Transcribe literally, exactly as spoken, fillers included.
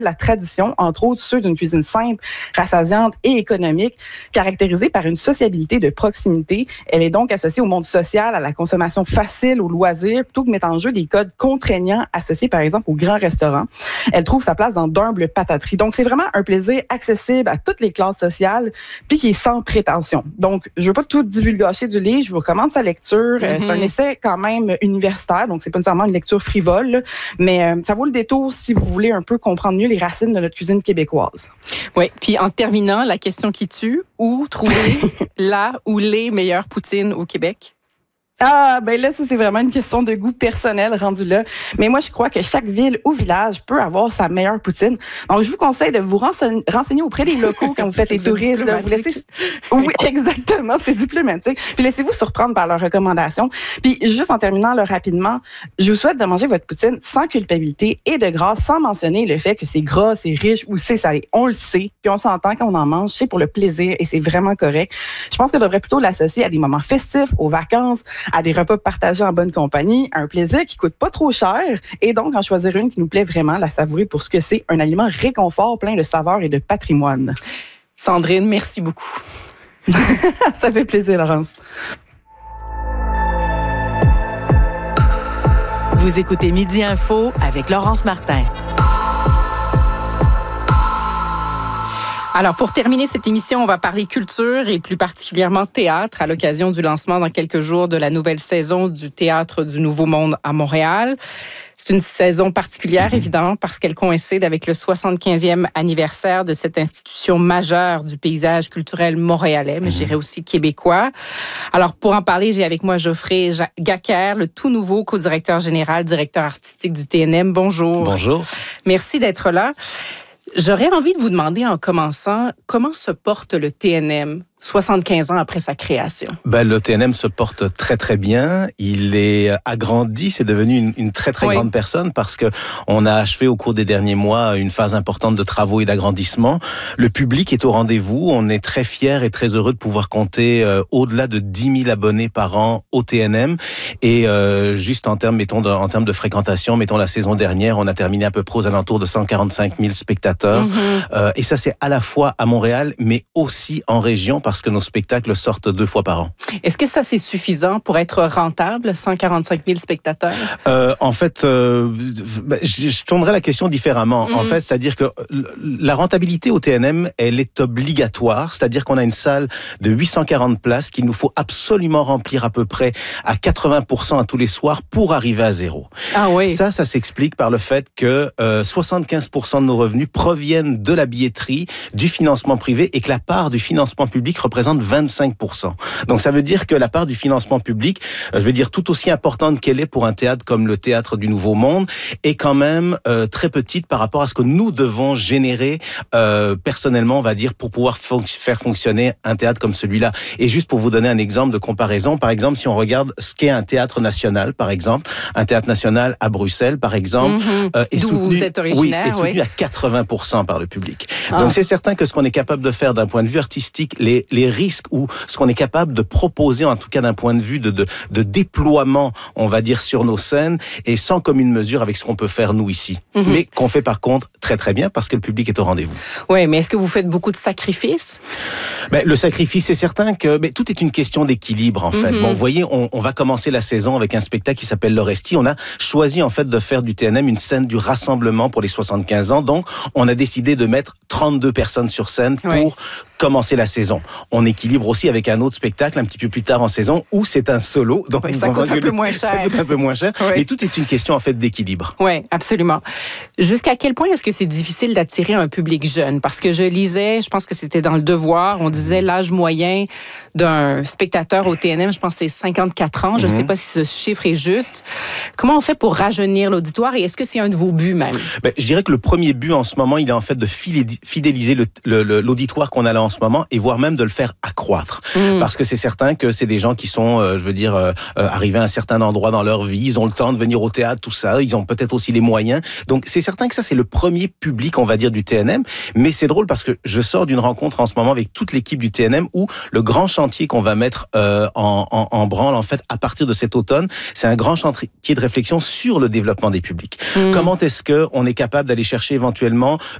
la tradition, entre autres ceux d'une cuisine simple, rassasiante et économique, caractérisée par une sociabilité de proximité. Elle est donc associée au monde social, à la consommation facile, aux loisirs, plutôt que de mettre en jeu des codes contraignants associés, par exemple, aux grands restaurants. Elle trouve sa place dans d'humbles patateries. Donc, c'est vraiment un plaisir accessible à toutes les classes sociales, puis qui est sans prétention. Donc, je ne veux pas tout divulgacher du livre, je vous recommande sa lecture. Mm-hmm. Euh, c'est un essai quand même universitaire, donc c'est pas nécessairement une lecture frivole, là, mais euh, ça vaut le détour si vous voulez un peu comprendre mieux les racines de notre cuisine québécoise. Oui, puis en terminant, la question qui tue, où trouver la ou les meilleures poutines au Québec? Ah, ben là, ça, c'est vraiment une question de goût personnel rendu là. Mais moi, je crois que chaque ville ou village peut avoir sa meilleure poutine. Donc, je vous conseille de vous renseigner, renseigner auprès des locaux quand vous faites les touristes. Là, vous laissez... Oui, exactement, c'est diplomatique. Puis laissez-vous surprendre par leurs recommandations. Puis juste en terminant là, rapidement, je vous souhaite de manger votre poutine sans culpabilité et de grâce, sans mentionner le fait que c'est gras, c'est riche ou c'est salé. On le sait, puis on s'entend quand on en mange, c'est pour le plaisir et c'est vraiment correct. Je pense qu'on devrait plutôt l'associer à des moments festifs, aux vacances, à des repas partagés en bonne compagnie, un plaisir qui coûte pas trop cher et donc en choisir une qui nous plaît vraiment, la savourer pour ce que c'est, un aliment réconfort plein de saveurs et de patrimoine. Sandrine, merci beaucoup. Ça fait plaisir, Laurence. Vous écoutez Midi Info avec Laurence Martin. Alors, pour terminer cette émission, on va parler culture et plus particulièrement théâtre à l'occasion du lancement dans quelques jours de la nouvelle saison du Théâtre du Nouveau Monde à Montréal. C'est une saison particulière, évidemment, parce qu'elle coïncide avec le soixante-quinzième anniversaire de cette institution majeure du paysage culturel montréalais, mais je dirais aussi québécois. Alors, pour en parler, j'ai avec moi Geoffrey Gacquer, le tout nouveau co-directeur général, directeur artistique du T N M. Bonjour. Bonjour. Merci d'être là. J'aurais envie de vous demander en commençant, comment se porte le T N M soixante-quinze ans après sa création? Ben, le T N M se porte très, très bien. Il est agrandi, c'est devenu une, une très, très oui. grande personne parce que on a achevé au cours des derniers mois une phase importante de travaux et d'agrandissement. Le public est au rendez-vous. On est très fiers et très heureux de pouvoir compter euh, au-delà de dix mille abonnés par an au T N M. Et euh, juste en termes, mettons, de, en termes de fréquentation, mettons la saison dernière, on a terminé à peu près aux alentours de cent quarante-cinq mille spectateurs. Mm-hmm. Euh, et ça, c'est à la fois à Montréal, mais aussi en région, parce que nos spectacles sortent deux fois par an. Est-ce que ça, c'est suffisant pour être rentable, cent quarante-cinq mille spectateurs? Euh, en fait, euh, je, je tournerai la question différemment. Mm-hmm. En fait, c'est-à-dire que la rentabilité au T N M, elle est obligatoire. C'est-à-dire qu'on a une salle de huit cent quarante places qu'il nous faut absolument remplir à peu près à quatre-vingts pour cent à tous les soirs pour arriver à zéro. Ah oui. Ça, ça s'explique par le fait que euh, soixante-quinze pour cent de nos revenus proviennent de la billetterie, du financement privé et que la part du financement public représente vingt-cinq pour cent. Donc ça veut dire que la part du financement public, je veux dire tout aussi importante qu'elle est pour un théâtre comme le Théâtre du Nouveau Monde, est quand même euh, très petite par rapport à ce que nous devons générer euh, personnellement, on va dire, pour pouvoir fon- faire fonctionner un théâtre comme celui-là. Et juste pour vous donner un exemple de comparaison, par exemple, si on regarde ce qu'est un théâtre national, par exemple, un théâtre national à Bruxelles, par exemple, mm-hmm. euh, est D'où soutenu, vous êtes originaire, oui, est soutenu oui. à quatre-vingts pour cent par le public. Ah. Donc c'est certain que ce qu'on est capable de faire d'un point de vue artistique, les, les risques ou ce qu'on est capable de proposer, en tout cas d'un point de vue de, de, de déploiement, on va dire, sur nos scènes, est sans commune mesure avec ce qu'on peut faire nous ici. Mm-hmm. Mais qu'on fait par contre très très bien parce que le public est au rendez-vous. Oui, mais est-ce que vous faites beaucoup de sacrifices? Ben, le sacrifice, c'est certain que ben, tout est une question d'équilibre en fait. Mm-hmm. Bon, vous voyez, on, on va commencer la saison avec un spectacle qui s'appelle L'Orestie. On a choisi en fait de faire du T N M une scène du rassemblement pour les soixante-quinze ans. Donc, on a décidé de mettre trente-deux personnes sur scène pour oui. commencer la saison. On équilibre aussi avec un autre spectacle un petit peu plus tard en saison où c'est un solo. Donc oui, ça coûte un peu moins cher. Ça coûte un peu moins cher. Oui. Mais tout est une question en fait d'équilibre. Oui, absolument. Jusqu'à quel point est-ce que c'est difficile d'attirer un public jeune? Parce que je lisais, je pense que c'était dans Le Devoir, on disait l'âge moyen d'un spectateur au T N M, je pense que c'est cinquante-quatre ans. Je ne mm-hmm. sais pas si ce chiffre est juste. Comment on fait pour rajeunir l'auditoire et est-ce que c'est un de vos buts même? Ben, je dirais que le premier but en ce moment, il est en fait de fidéliser le, le, l'auditoire qu'on a lancé ce moment et voire même de le faire accroître. Mmh. Parce que c'est certain que c'est des gens qui sont, euh, je veux dire, euh, arrivés à un certain endroit dans leur vie, ils ont le temps de venir au théâtre, tout ça, ils ont peut-être aussi les moyens. Donc c'est certain que ça, c'est le premier public, on va dire, du T N M. Mais c'est drôle parce que je sors d'une rencontre en ce moment avec toute l'équipe du T N M où le grand chantier qu'on va mettre euh, en, en, en branle, en fait, à partir de cet automne, c'est un grand chantier de réflexion sur le développement des publics. Mmh. Comment est-ce qu'on est capable d'aller chercher éventuellement